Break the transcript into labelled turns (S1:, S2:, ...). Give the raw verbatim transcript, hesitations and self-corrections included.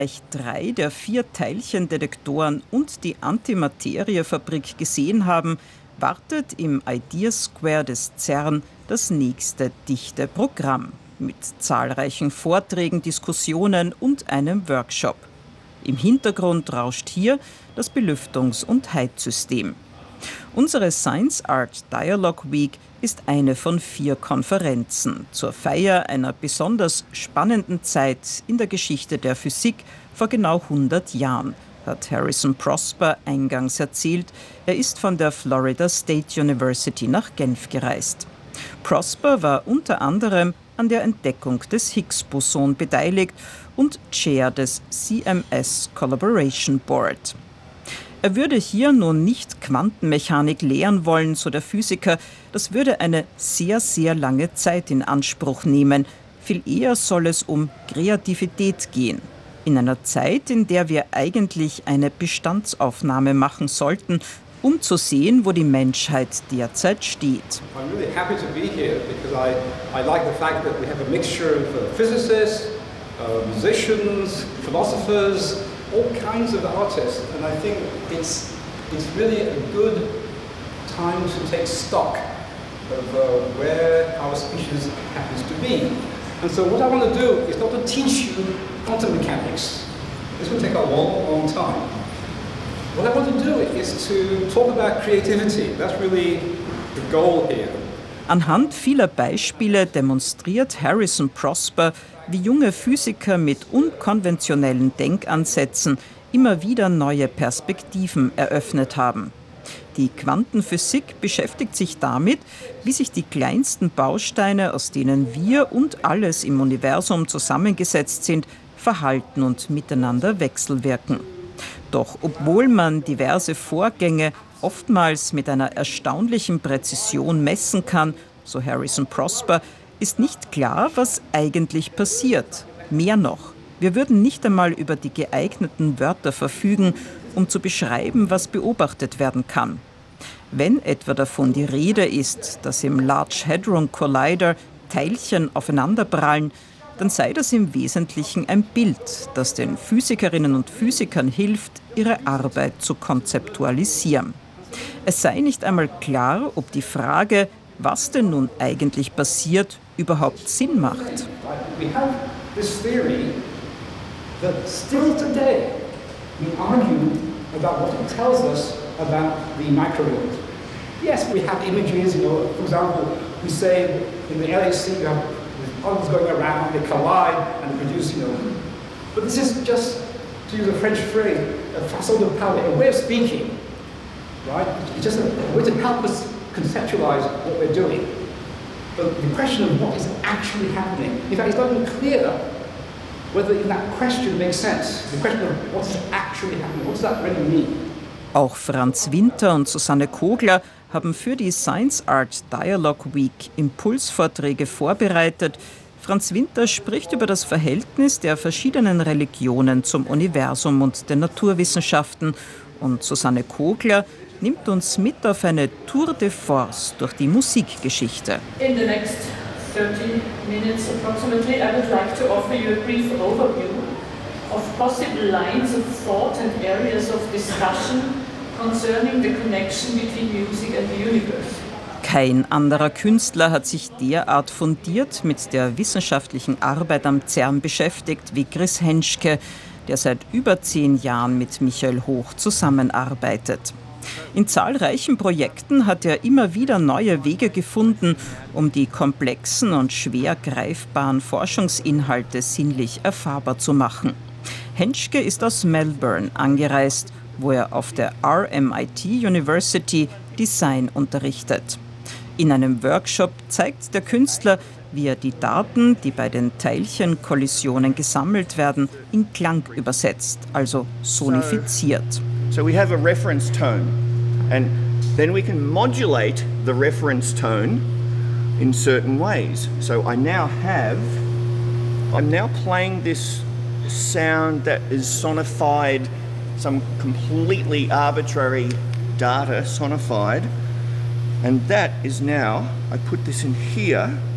S1: Bereich drei der vier Teilchendetektoren und die Antimateriefabrik gesehen haben, wartet im Idea Square des CERN das nächste dichte Programm mit zahlreichen Vorträgen, Diskussionen und einem Workshop. Im Hintergrund rauscht hier das Belüftungs- und Heizsystem. Unsere Science Art Dialogue Week ist eine von vier Konferenzen zur Feier einer besonders spannenden Zeit in der Geschichte der Physik vor genau hundert Jahren, hat Harrison Prosper eingangs erzählt. Er ist von der Florida State University nach Genf gereist. Prosper war unter anderem an der Entdeckung des Higgs-Boson beteiligt und Chair des C M S Collaboration Board. Er würde hier nun nicht Quantenmechanik lehren wollen, so der Physiker. Das würde eine sehr, sehr lange Zeit in Anspruch nehmen. Viel eher soll es um Kreativität gehen. In einer Zeit, in der wir eigentlich eine Bestandsaufnahme machen sollten, um zu sehen, wo die Menschheit derzeit steht.
S2: I'm really happy to be here because I, I like the fact that we have a mixture of uh, physicists, uh, musicians, philosophers, all kinds of artists, and I think it's it's really a good time to take stock of uh, where our species happens to be. And so what I want to do is not to teach you quantum mechanics. This will take a long, long time. What I want to do is to talk about creativity. That's really the goal here.
S1: Anhand vieler Beispiele demonstriert Harrison Prosper, wie junge Physiker mit unkonventionellen Denkansätzen immer wieder neue Perspektiven eröffnet haben. Die Quantenphysik beschäftigt sich damit, wie sich die kleinsten Bausteine, aus denen wir und alles im Universum zusammengesetzt sind, verhalten und miteinander wechselwirken. Doch obwohl man diverse Vorgänge oftmals mit einer erstaunlichen Präzision messen kann, so Harrison Prosper, ist nicht klar, was eigentlich passiert. Mehr noch, wir würden nicht einmal über die geeigneten Wörter verfügen, um zu beschreiben, was beobachtet werden kann. Wenn etwa davon die Rede ist, dass im Large Hadron Collider Teilchen aufeinanderprallen, dann sei das im Wesentlichen ein Bild, das den Physikerinnen und Physikern hilft, ihre Arbeit zu konzeptualisieren. Es sei nicht einmal klar, ob die Frage, was denn nun eigentlich passiert, überhaupt Sinn macht.
S2: We have this theory that still today we argue about what it tells us about the microworld. Yes, we have images, you know, for example, we say in the L H C you have particles going around, they collide and produce, you know. But this is just, to use a French phrase, a façon de parler, a way of speaking, right? It's just a way to help us conceptualize what we're doing. But the question of what is actually happening, in fact, it's not even clear whether even that question makes sense. The question of what is actually happening, what does that really mean?
S1: Auch Franz Winter und Susanne Kogler haben für die Science Art Dialogue Week Impulsvorträge vorbereitet. Franz Winter spricht über das Verhältnis der verschiedenen Religionen zum Universum und den Naturwissenschaften. Und Susanne Kogler nimmt uns mit auf eine Tour de force durch die Musikgeschichte.
S3: In the next thirty minutes approximately, I would like to offer you a brief overview of possible lines of thought and areas of discussion concerning the connection between music and the universe.
S1: Kein anderer Künstler hat sich derart fundiert mit der wissenschaftlichen Arbeit am CERN beschäftigt wie Chris Henschke, der seit über zehn Jahren mit Michael Hoch zusammenarbeitet. In zahlreichen Projekten hat er immer wieder neue Wege gefunden, um die komplexen und schwer greifbaren Forschungsinhalte sinnlich erfahrbar zu machen. Henschke ist aus Melbourne angereist, wo er auf der R M I T University Design unterrichtet. In einem Workshop zeigt der Künstler, wie er die Daten, die bei den Teilchenkollisionen gesammelt werden, in Klang übersetzt, also sonifiziert.
S4: So we have a reference tone, and then we can modulate the reference tone in certain ways. So I now have, I'm now playing this sound that is sonified, some completely arbitrary data sonified, and that is now, I put this in here,